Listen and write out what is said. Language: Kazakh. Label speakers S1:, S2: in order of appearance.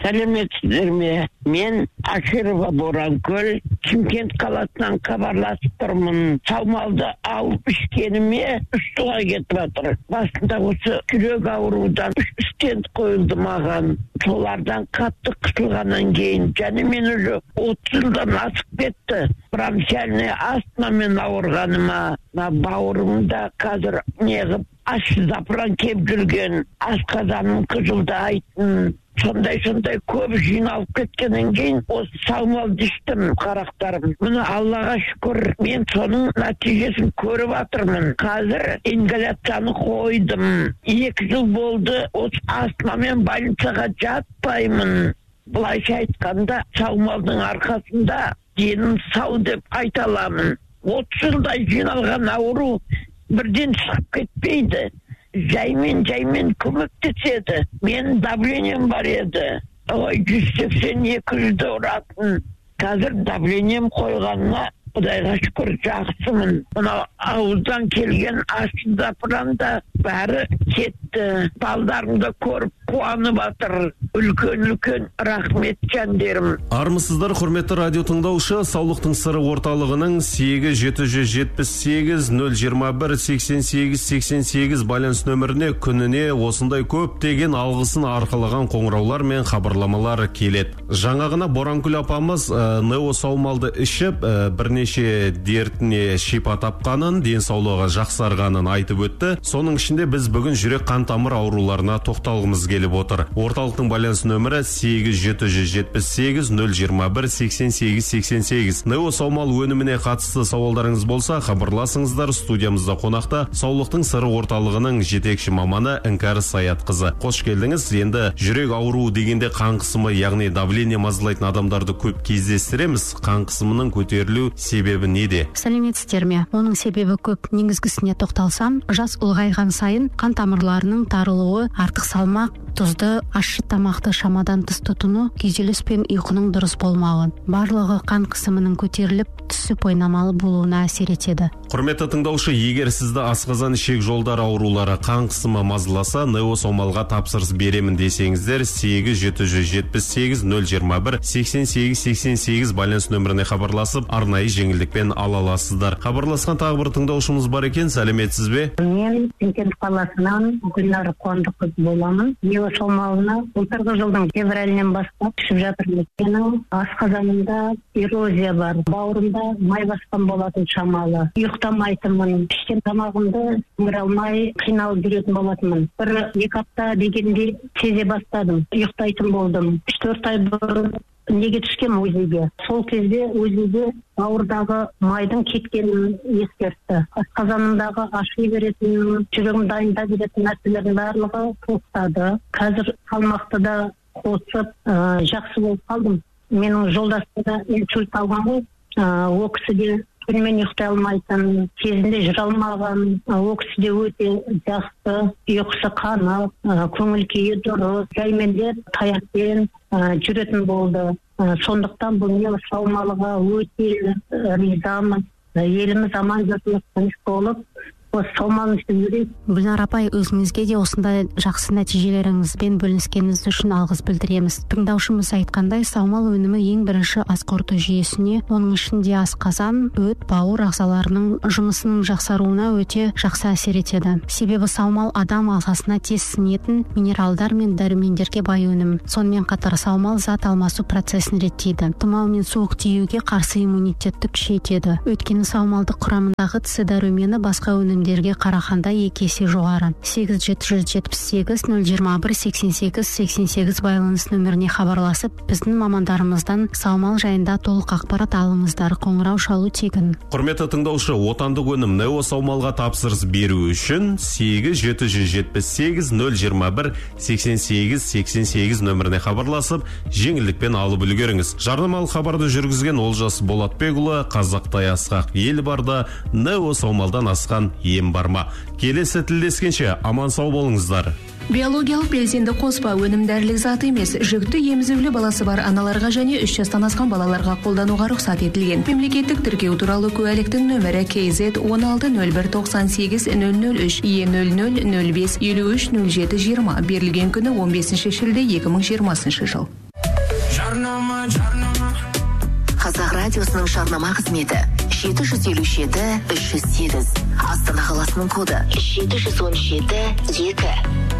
S1: Сәлеметсіздер ме? Мен Аширова Боранкөл, Шымкент қаласынан хабарласып тұрмын. Саумалды алып ішкеніме 3 жылға кетіп жатыр. Басында осы жүрек аурудан 3 стенд қойылды маған. Солардан қатты қысылғаннан кейін, және мен уже 30 жылдан асып кетті. Промышленный астмамен ауырғаныма, бауырымда қазір неғып аш запыран кеп жүрген, асқазаным қыжылдайтын. Сондай көп жиналып кеткеннен кейін осы саумалды іштім, қарақтарым. Міне Аллаға шүкір, мен соның нәтижесін көріп жатырмын. Қазір ингаляцияны қойдым. 2 жыл болды, осы астмамен больницаға жатпаймын. Былайша айтқанда, саумалдың арқасында денім сау деп айта аламын. 30 жылдай жиналған ауру бірден шығып кетпейді. Жаймен көмектеседі. Мен давлением бар еді. 180-200 ұратын. Қазір давлением қойғанына Құдайға шүкір жақсымын. Мына ауыздан келген ащы запыранда бәрі кетті. Балдарымды көріп қуанып жатыр. Үлкен рахмет жандерім.
S2: Армысыздар, құрметті радио тыңдаушы. Саулықтың сыры орталығының 8-778-021-88-88 байланыс нөміріне күніне осындай көптеген алғысын арқалаған қоңыраулар мен хабарламалар келеді. Жаңағына Боранкүл апамыз Нео саумалды ішіп, бірнеше дертіне шипа тапқанын, денсаулығы жақсарғанын айтып өтті. Соның ішінде біз бүгін жүрек қан тамыр ауруларына тоқталғымыз келіп отыр. Орталықтың байланыс нөмірі 8-778-021-88-88. Нео саумал өніміне қатысты сауалдарыңыз болса, хабарласыңыздар. Студиямызда қонақта Саулықтың сыры орталығының жетекші маманы Іңкәр Саятқызы. Қош келдіңіз. Енді жүрек ауруы дегенде қан қысымы, яғни давление мазалайтын адамдарды көп кездестіреміз. Қан қысымының көтерілу себебі неде?
S3: Сәлеметсіздер ме? Оның себебі көп. Негізгісіне тоқталсам, жас ұлғайған сайын қан тамырларының тарылуы, артық салмақ, тұзды, ащы тамақты шамадан тыс тұтыну, күйзеліс пен ұйқының дұрыс болмауы, барлығы қан қысымының көтеріліп, түсіп ойнамалы болуына әсер етеді.
S2: Құрметті тыңдаушы, егер сізді асқазан ішек жолдары аурулары, қан қысымы мазаласа, Нео саумалға тапсырыс беремін десеңіздер, 8-778-021-88-88 байланыс нөміріне хабарласып, арнайы жеңілдікпен ала аласыздар. Хабарласқан тағы бір тыңдаушымыз бар екен. Сәлеметсіз бе?
S4: Мен Шымкент қаласынан Гүлнар Қуандыққызы боламын. Нео саумалына 30 жылдың февралінен бастап ішіп жатырмын. Менің асқазанымда эрозия бар, бауырымда май басқан болатын шамалы. Ұйықтамайтынмын, пішкен тамағымды сіңіре алмай қиналып жүретін болатынмын. 1-2 апта дегенде сезе бастадым, ұйықтайтын болдым. 3-4 ай бұрын неге түскем өзіге. Сол кезде өзіге бауырдағы майдың кеткенін ескертті. Асқазанымдағы аши беретін, жүрегім дайында беретін нәрселердің барлығы тоқтады. Қазір салмақты да қосып, жақсы болып қалдым. Менің жолдасымда инсульт алған ғой, ол кісіде түнімен ұйықтай алмайтын, кезінде жүре алмаған, ол кісіде өте жақсы, ұйқысы қанып, көңіл күйі дұрыс, жайменде таяқпен жүретін болды. Сондықтан бұл Нео саумалыға өте ризамын. Еліміз аман жұртымыз тыныш болып, осы саумалын ішіп жүрейік.
S3: Гүлнар апай, өзіңізге де осындай жақсы нәтижелеріңізбен бөліскеніңіз үшін алғыс білдіреміз. Тыңдаушымыз айтқандай, саумал өнімі ең бірінші ас қорыту жүйесіне, оның ішінде асқазан, өт, бауыр ағзаларының жұмысының жақсаруына өте жақсы әсер етеді. Себебі саумал адам ағзасына тез сіңетін минералдар мен дәрумендерге бай өнім. Сонымен қатар саумал зат алмасу процесін реттейді. Тұмау мен суық тиюге қарсы иммунитетті күшейтеді. Өйткені саумалдық құрамындағы С дәрумені басқа өнімдерге қарағанда 2 есе жоғары. 8-778-021-88-88 байланыс нөміріне хабарласып, біздің мамандарымыздан саумал жайында толық ақпарат алыңыздар. Қоңырау шалу тегін.
S2: Құрметті тыңдаушы, отандық өнім Нео саумалға тапсырыс беру үшін 8-778-021-88-88 нөміріне хабарласып, жеңілдікпен алып үлгеріңіз. Жарнамалық хабарды жүргізген Олжас Болатбекұлы, Қазақтай асқақ ел барда, Нео саумалдан асқан ем бар ма? Келесі тілдескенше аман сау болыңыздар.
S5: Биологиялық белсенді қоспа өнім дәрілік зат емес, жүкті емізулі баласы бар аналарға және 3 жастан асқан балаларға қолдануға рұқсат етілген. Мемлекеттік тіркеу туралы куәліктің нөмірі KZ 16-01-98-003 E00-05-53-07-20 берілген күні 15 шілде 2020 жыл.
S6: жарнама.
S7: Қазақ радиосының жарнама қызметі 757-308. Астана қаласының коды 717-2.